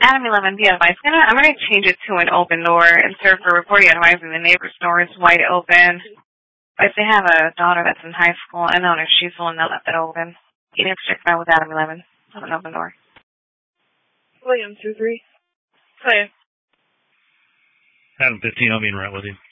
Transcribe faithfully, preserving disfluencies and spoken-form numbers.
Adam eleven, the advice. I'm gonna, I'm gonna change it to an open door instead of reporting advising the neighbor's door is wide open. If they have a daughter that's in high school, I don't know if she's the one that left it open. You need to check it out with Adam eleven. Have an open door. William two three. Hi. Adam fifteen, I'll be in right with you.